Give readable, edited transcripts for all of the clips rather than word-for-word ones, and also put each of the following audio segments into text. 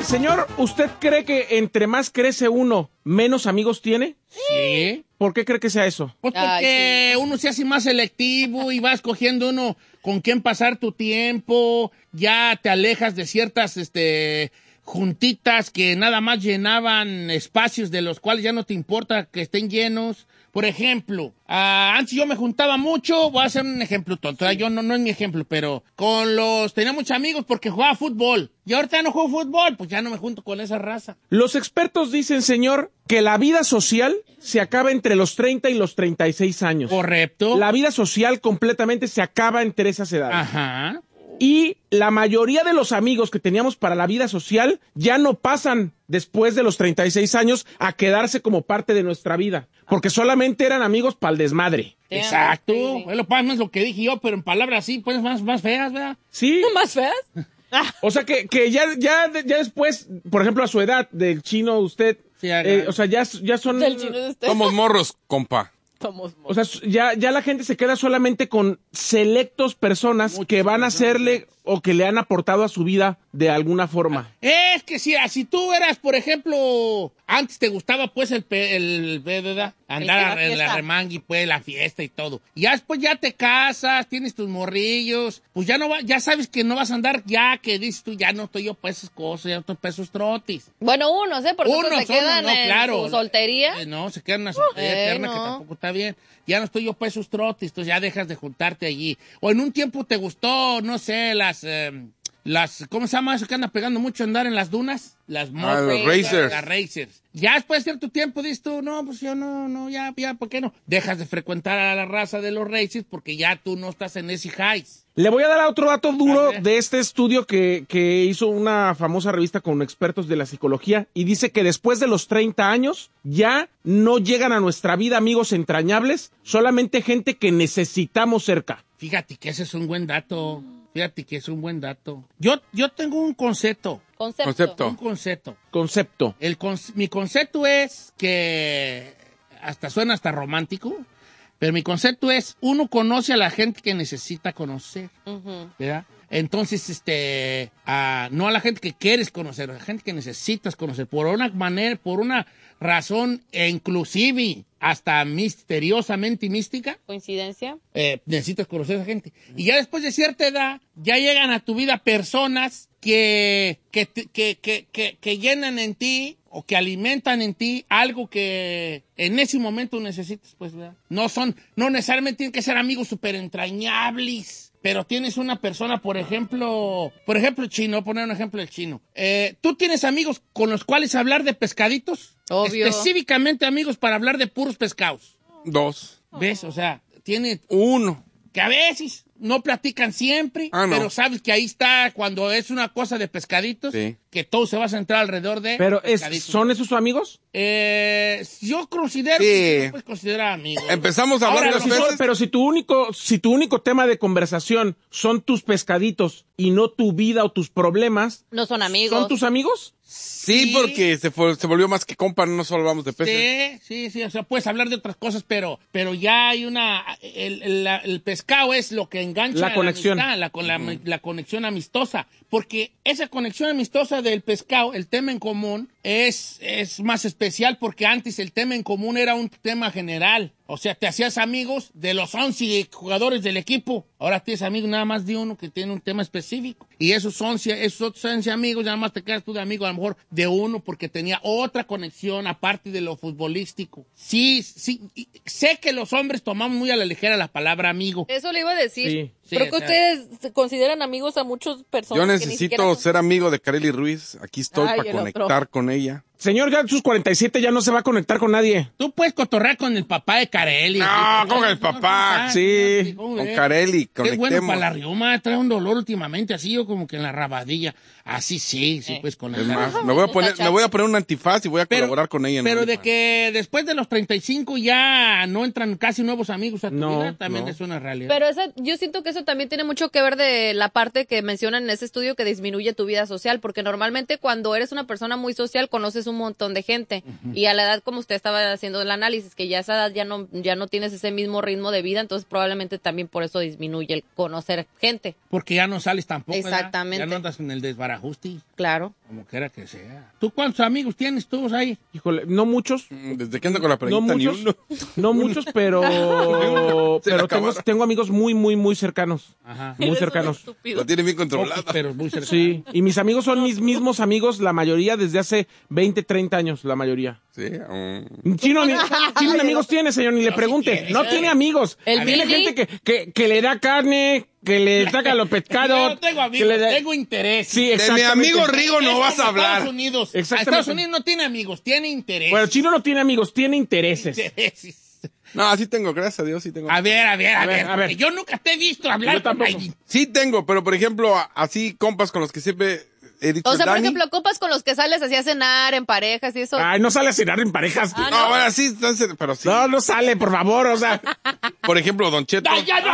Señor, ¿usted cree que entre más crece uno, menos amigos tiene? Sí. ¿Por qué cree que sea eso? Pues porque uno se hace más selectivo y vas cogiendo uno con quién pasar tu tiempo, ya te alejas de ciertas juntitas que nada más llenaban espacios de los cuales ya no te importa que estén llenos. Por ejemplo, antes yo me juntaba mucho, voy a hacer un ejemplo tonto, yo no es mi ejemplo, pero tenía muchos amigos porque jugaba fútbol. Y ahorita no juego fútbol, pues ya no me junto con esa raza. Los expertos dicen, señor, que la vida social se acaba entre los 30 y los 36 años. Correcto. La vida social completamente se acaba entre esas edades. Ajá. Y la mayoría de los amigos que teníamos para la vida social ya no pasan después de los 36 años a quedarse como parte de nuestra vida. Porque solamente eran amigos para el desmadre. Exacto. Es lo que dije yo, pero en palabras así, pues más feas, ¿verdad? Sí. ¿Más feas? O sea que ya después, por ejemplo, a su edad del chino, usted, Sí, o sea, ya son... Del chino de usted. Somos morros, compa. O sea, ya la gente se queda solamente con selectos personas que van a hacerle o que le han aportado a su vida de alguna forma. Es que si tú eras, por ejemplo, antes te gustaba pues ¿verdad? Andar en la remangui, pues, la fiesta y todo. Y ya después ya te casas, tienes tus morrillos, pues ya sabes que no vas a andar, ya que dices tú, ya no estoy yo para esas cosas, ya no estoy para esos trotis. Bueno, unos, porque otros se quedan en su soltería. No, se quedan en una soltería eterna que tampoco está bien. Ya no estoy yo para esos trotis, entonces ya dejas de juntarte allí. O en un tiempo te gustó, no sé, las ¿cómo se llama eso que anda pegando mucho andar en las dunas? Los racers. Las racers. Ya después de cierto tiempo dices tú, no, pues yo no, ya, ¿por qué no? Dejas de frecuentar a la raza de los racers porque ya tú no estás en ese highs. Le voy a dar otro dato duro de este estudio que hizo una famosa revista con expertos de la psicología y dice que después de los 30 años ya no llegan a nuestra vida amigos entrañables, solamente gente que necesitamos cerca. Fíjate que ese es un buen dato. Yo tengo un concepto. Concepto. Mi concepto es que suena hasta romántico, pero mi concepto es uno conoce a la gente que necesita conocer, ¿verdad? Entonces, no a la gente que quieres conocer, a la gente que necesitas conocer, por una manera, por una razón, e inclusive hasta misteriosamente mística. ¿Coincidencia? Necesitas conocer a esa gente. Y ya después de cierta edad, ya llegan a tu vida personas que llenan en ti o que alimentan en ti algo que en ese momento necesitas, pues, ¿verdad? No necesariamente tienen que ser amigos súper entrañables, pero tienes una persona, por ejemplo, Chino, voy a poner un ejemplo del Chino. ¿Tú tienes amigos con los cuales hablar de pescaditos? Obvio. Específicamente amigos para hablar de puros pescados. 2. ¿Ves? O sea, tiene 1. que a veces no platican siempre, pero sabes que ahí está cuando es una cosa de pescaditos, que todo se va a centrar alrededor de pero pescaditos. ¿Son esos sus amigos? Yo considero que puedes considerar amigos. Empezamos a hablar de los peces. Pero si tu único tema de conversación son tus pescaditos y no tu vida o tus problemas, no son amigos. ¿Son tus amigos? Sí, porque se volvió más que compa, no solo hablamos de peces. Sí, o sea, puedes hablar de otras cosas, pero ya hay el pescado es lo que engancha la conexión. Amistad, la conexión amistosa, porque esa conexión amistosa del pescado, el tema en común, es más especial porque antes el tema en común era un tema general. O sea, te hacías amigos de los 11 jugadores del equipo. Ahora tienes amigos nada más de uno que tiene un tema específico. Y esos otros 11 amigos, nada más te quedas tú de amigo a lo mejor de uno porque tenía otra conexión aparte de lo futbolístico. Sí, sé que los hombres tomamos muy a la ligera la palabra amigo. Eso le iba a decir. Sí, Creo que ustedes consideran amigos a muchas personas. Yo necesito ser amigo de Kareli Ruiz. Aquí estoy para conectar con ella. Señor, ya en sus 47 ya no se va a conectar con nadie. Tú puedes cotorrear con el papá de Kareli. No, con el papá. Sí. Con Kareli, conectemos. Es bueno para la riuma, trae un dolor últimamente así, yo como que en la rabadilla. Así sí, pues con es más, me voy a poner un antifaz y voy a colaborar con ella. Pero de que después de los 35 ya no entran casi nuevos amigos a tu vida, también es una realidad. Pero yo siento que eso también tiene mucho que ver de la parte que mencionan en ese estudio que disminuye tu vida social, porque normalmente cuando eres una persona muy social conoces conoces un montón de gente. Y a la edad, como usted estaba haciendo el análisis, que ya a esa edad ya no tienes ese mismo ritmo de vida, entonces probablemente también por eso disminuye el conocer gente. Porque ya no sales tampoco. Exactamente. ¿Verdad? Ya no andas en el desbarajuste. Claro. Como quiera que sea. ¿Tú cuántos amigos tienes tú ahí? Híjole, no muchos. Desde que ando con la pregunta, ni uno. No muchos, pero tengo amigos muy cercanos. Ajá. Muy cercanos. Lo tiene bien controlado. Pero muy cercano. Sí, y mis amigos son mis mismos amigos, la mayoría desde hace 20, 30 años, la mayoría. Sí. Chino ni amigos tiene, señor, ni le pregunte. No tiene amigos. Tiene gente que le da carne, que le saca los pescados. Yo no tengo amigos, tengo interés. Sí, de mi amigo Rigo no vas a hablar. Estados Unidos. Estados Unidos no tiene amigos, tiene interés. Bueno, Chino no tiene amigos, tiene intereses. No, sí tengo, gracias a Dios, sí tengo. A ver. Yo nunca te he visto hablar con alguien. Sí tengo, pero por ejemplo, así compas con los que siempre he dicho. O sea, Dani, por ejemplo, compas con los que sales así a cenar en parejas y eso. Ay, no sale a cenar en parejas. No, bueno, sí, entonces, pero sí. No sale, por favor, o sea. Por ejemplo, Don Cheto. ¡Ay, ya no!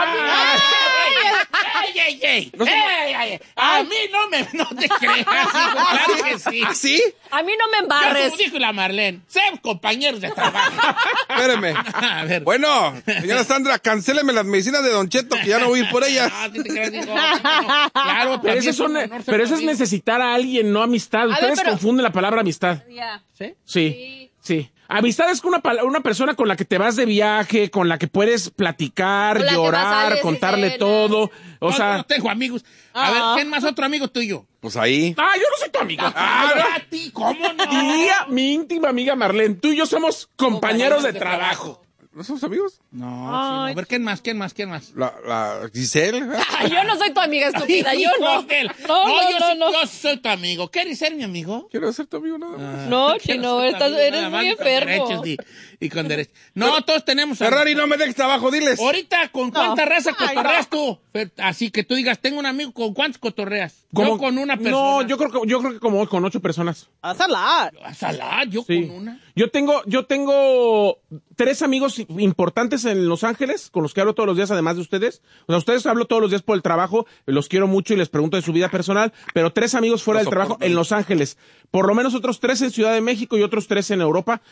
A mí no te creas, hijo, claro que sí. ¿Ah, sí? A mí no me embarres. Como dijo la Marlene, sé compañeros de trabajo. Espérame. A ver. Bueno, señora Sandra, cancéleme las medicinas de Don Cheto, que ya no voy a ir por ellas. No, ¿sí te creas, hijo? No. Claro, Pero eso es necesitar a alguien, no amistad. Ustedes confunden la palabra amistad. Ya. Sí. Amistad es una persona con la que te vas de viaje, con la que puedes platicar, llorar, contarle todo. O sea, no tengo amigos. A ver, ¿quién más otro amigo tuyo? Pues ahí. yo no soy tu amigo. ¿A ti? ¿Cómo no? Mi íntima amiga Marlene, tú y yo somos compañeros de trabajo. ¿No somos amigos? No. A ver, ¿quién más? La Giselle. Yo no soy tu amiga estúpida, yo no. Yo soy tu amigo. ¿Quieres ser mi amigo? Quiero ser tu amigo nada más. No, Chino, eres muy enfermo. Y con derechos. No, todos tenemos... Ferrari, no me dejes trabajo, diles. Ahorita, ¿con cuánta raza cotorreas tú? Así que tú digas, tengo un amigo, ¿con cuántos cotorreas? Yo con una persona. No, yo creo que como con 8 personas. A salar. Yo Sí. con una. Yo tengo 3 amigos importantes en Los Ángeles con los que hablo todos los días, además de ustedes. O sea, ustedes hablo todos los días por el trabajo, los quiero mucho y les pregunto de su vida personal, pero 3 amigos fuera del trabajo en Los Ángeles. Por lo menos otros 3 en Ciudad de México y otros 3 en Europa.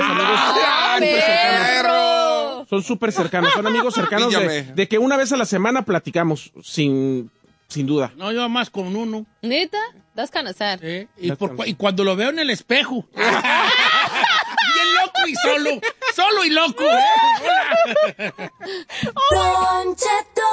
Son súper cercanos, son amigos cercanos de que una vez a la semana platicamos, sin duda. No, yo más con uno. ¿Neta? Das canazar. Y cuando lo veo en el espejo. Bien loco y solo y loco. Don Cheto.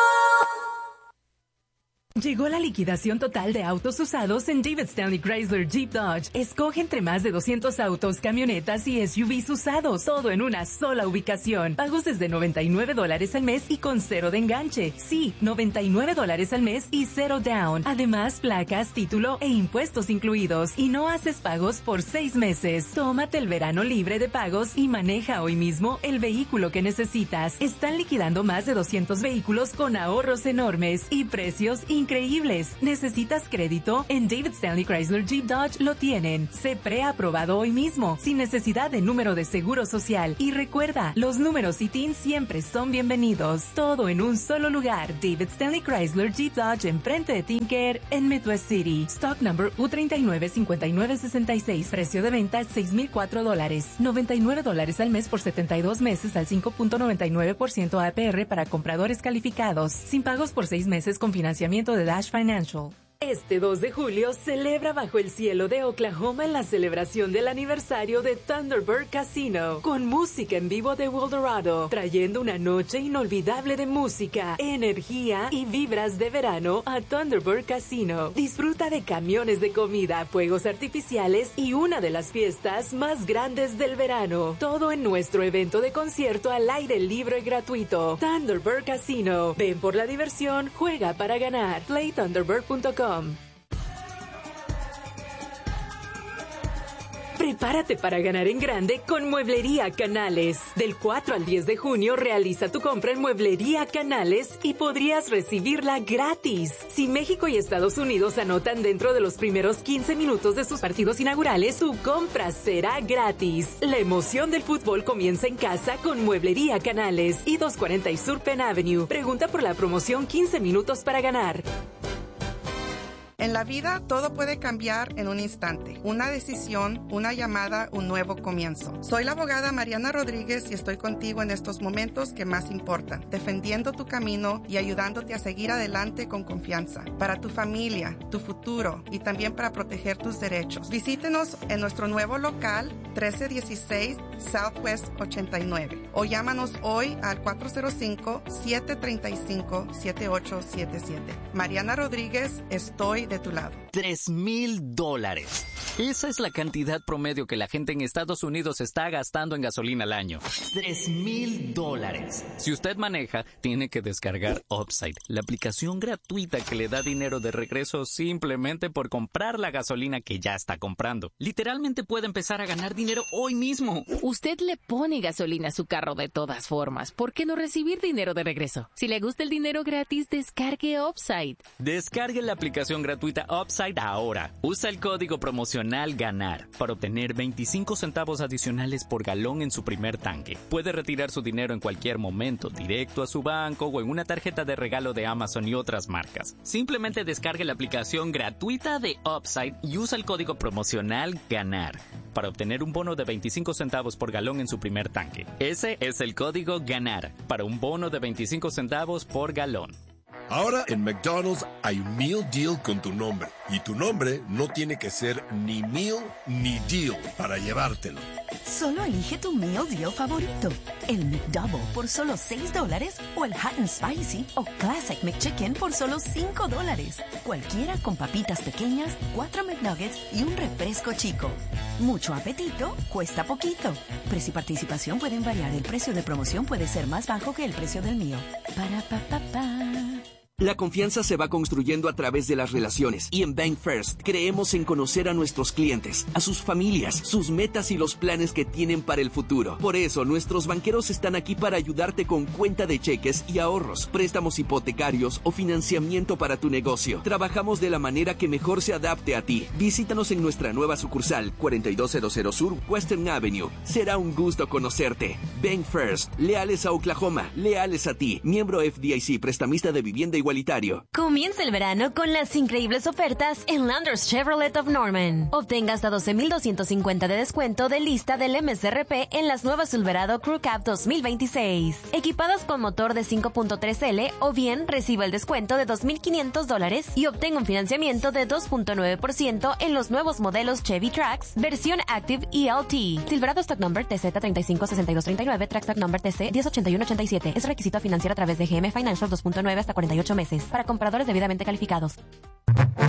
Llegó la liquidación total de autos usados en David Stanley Chrysler Jeep Dodge. Escoge entre más de 200 autos, camionetas y SUVs usados, todo en una sola ubicación. Pagos desde $99 al mes y con 0 de enganche. Sí, $99 al mes y 0 down. Además, placas, título e impuestos incluidos. Y no haces pagos por 6 meses. Tómate el verano libre de pagos y maneja hoy mismo el vehículo que necesitas. Están liquidando más de 200 vehículos con ahorros enormes y precios increíbles. ¿Necesitas crédito? En David Stanley Chrysler Jeep Dodge lo tienen. Sé preaprobado hoy mismo, sin necesidad de número de seguro social. Y recuerda, los números ITIN siempre son bienvenidos. Todo en un solo lugar. David Stanley Chrysler Jeep Dodge enfrente de Tinker en Midwest City. Stock number U395966. Precio de venta $6,004. $99 al mes por 72 meses al 5.99% APR para compradores calificados. Sin pagos por 6 meses con financiamiento de Dash Financial. Este 2 de julio celebra bajo el cielo de Oklahoma en la celebración del aniversario de Thunderbird Casino, con música en vivo de Wildorado, trayendo una noche inolvidable de música, energía y vibras de verano a Thunderbird Casino. Disfruta de camiones de comida, fuegos artificiales y una de las fiestas más grandes del verano. Todo en nuestro evento de concierto al aire libre y gratuito. Thunderbird Casino. Ven por la diversión, juega para ganar. PlayThunderbird.com. Prepárate para ganar en grande con Mueblería Canales. Del 4 al 10 de junio realiza tu compra en Mueblería Canales y podrías recibirla gratis. Si México y Estados Unidos anotan dentro de los primeros 15 minutos de sus partidos inaugurales, su compra será gratis. La emoción del fútbol comienza en casa con Mueblería Canales y 240 Sur Penn Avenue. Pregunta por la promoción 15 minutos para ganar. En la vida todo puede cambiar en un instante. Una decisión, una llamada, un nuevo comienzo. Soy la abogada Mariana Rodríguez y estoy contigo en estos momentos que más importan, defendiendo tu camino y ayudándote a seguir adelante con confianza. Para tu familia, tu futuro y también para proteger tus derechos. Visítenos en nuestro nuevo local 1316 Southwest 89 o llámanos hoy al 405-735-7877. Mariana Rodríguez, estoy de tu lado. $3,000. Esa es la cantidad promedio que la gente en Estados Unidos está gastando en gasolina al año. $3,000. Si usted maneja, tiene que descargar Upside, la aplicación gratuita que le da dinero de regreso simplemente por comprar la gasolina que ya está comprando. Literalmente puede empezar a ganar dinero hoy mismo. Usted le pone gasolina a su carro de todas formas. ¿Por qué no recibir dinero de regreso? Si le gusta el dinero gratis, descargue Upside. Descargue la aplicación gratuita Upside ahora. Usa el código promocional GANAR para obtener 25 centavos adicionales por galón en su primer tanque. Puede retirar su dinero en cualquier momento, directo a su banco o en una tarjeta de regalo de Amazon y otras marcas. Simplemente descargue la aplicación gratuita de Upside y usa el código promocional GANAR para obtener un bono de 25 centavos por galón en su primer tanque. Ese es el código GANAR para un bono de 25 centavos por galón. Ahora en McDonald's hay un Meal Deal con tu nombre. Y tu nombre no tiene que ser ni Meal ni Deal para llevártelo. Solo elige tu Meal Deal favorito. El McDouble por solo $6 o el Hot and Spicy o Classic McChicken por solo $5. Cualquiera con papitas pequeñas, 4 McNuggets y un refresco chico. Mucho apetito, cuesta poquito. Precio y participación pueden variar. El precio de promoción puede ser más bajo que el precio del mío. Para pa pa pa. La confianza se va construyendo a través de las relaciones y en Bank First creemos en conocer a nuestros clientes, a sus familias, sus metas y los planes que tienen para el futuro. Por eso, nuestros banqueros están aquí para ayudarte con cuenta de cheques y ahorros, préstamos hipotecarios o financiamiento para tu negocio. Trabajamos de la manera que mejor se adapte a ti. Visítanos en nuestra nueva sucursal, 4200 Sur Western Avenue. Será un gusto conocerte. Bank First, leales a Oklahoma, leales a ti. Miembro FDIC, prestamista de vivienda igualitario. Comienza el verano con las increíbles ofertas en Landers Chevrolet of Norman. Obtenga hasta $12,250 de descuento de lista del MSRP en las nuevas Silverado Crew Cab 2026. Equipadas con motor de 5.3L o bien reciba el descuento de $2,500 y obtenga un financiamiento de 2.9% en los nuevos modelos Chevy Trax, versión Active ELT. Silverado Stock Number TZ356239, Trax Stock Number TC 108187. Es requisito a financiar a través de GM Financial 2.9 hasta 48 meses. Para compradores debidamente calificados.